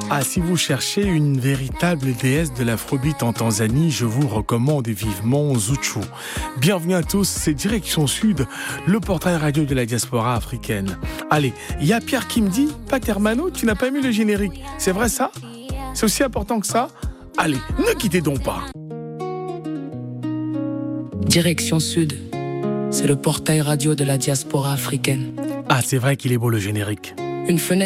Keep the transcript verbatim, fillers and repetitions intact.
Ah, si vous cherchez une véritable déesse de l'afrobeat en Tanzanie, je vous recommande vivement Zuchu. Bienvenue à tous, c'est Direction Sud, le portail radio de la diaspora africaine. Allez, il y a Pierre qui me dit, Pater Mano, tu n'as pas mis le générique. C'est vrai ça? C'est aussi important que ça? Allez, ne quittez donc pas. Direction Sud, c'est le portail radio de la diaspora africaine. Ah, c'est vrai qu'il est beau le générique. Une fenêtre